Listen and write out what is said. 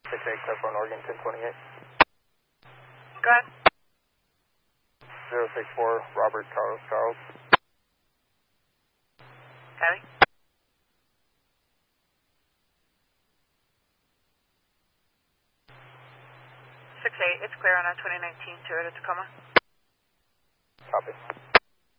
clear for Oregon 1028. Go ahead. 064, Robert Carlos Charles. Copy. 68, it's clear on our 2019 Toyota Tacoma. Copy.